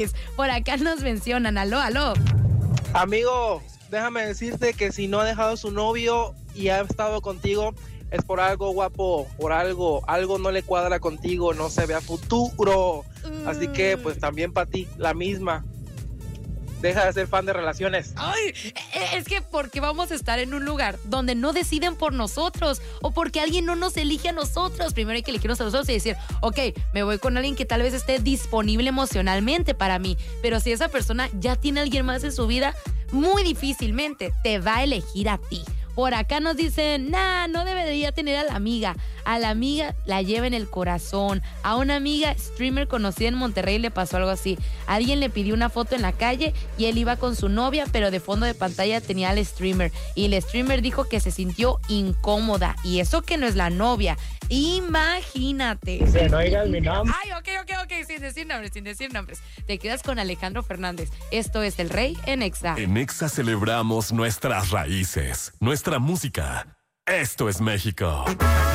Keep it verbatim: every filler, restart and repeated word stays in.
Por acá nos mencionan, aló, aló. Amigo, déjame decirte que si no ha dejado su novio y ha estado contigo, es por algo, guapo, por algo, algo no le cuadra contigo, no se ve a futuro. Así que, pues también para ti, la misma. Deja de ser fan de relaciones. Ay, es que porque vamos a estar en un lugar donde no deciden por nosotros o porque alguien no nos elige a nosotros. Primero hay que elegirnos a nosotros y decir, ok, me voy con alguien que tal vez esté disponible emocionalmente para mí. Pero si esa persona ya tiene a alguien más en su vida, muy difícilmente te va a elegir a ti. Por acá nos dicen, nah, no debería tener a la amiga. A la amiga la lleva en el corazón. A una amiga streamer conocida en Monterrey le pasó algo así. Alguien le pidió una foto en la calle y él iba con su novia, pero de fondo de pantalla tenía al streamer. Y el streamer dijo que se sintió incómoda. Y eso que no es la novia. Imagínate. Que no digas mi nombre. Ay, ok, ok, ok, sin decir nombres, sin decir nombres. Te quedas con Alejandro Fernández. Esto es El Rey en Exa. En Exa celebramos nuestras raíces, nuestra música. Esto es México.